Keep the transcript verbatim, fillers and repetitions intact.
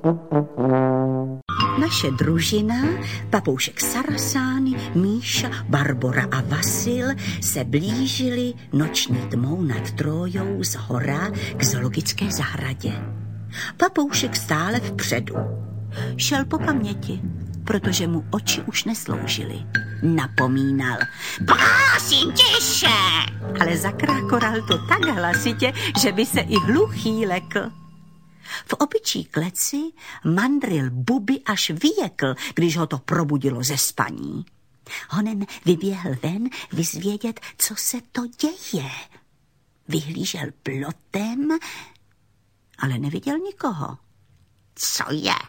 Naše družina, papoušek Sarasány, Míša, Barbora a Vasil se blížili noční tmou nad Trójou z hora k zoologické zahradě. Papoušek stále vpředu. Šel po paměti, protože mu oči už nesloužily. Napomínal: prosím, tiše! Ale zakrákoral to tak hlasitě, že by se i hluchý lekl. V opičí kleci mandril Buby až vyjekl, když ho to probudilo ze spaní. Honen vyběhl ven vyzvědět, co se to děje. Vyhlížel plotem, ale neviděl nikoho. Co je?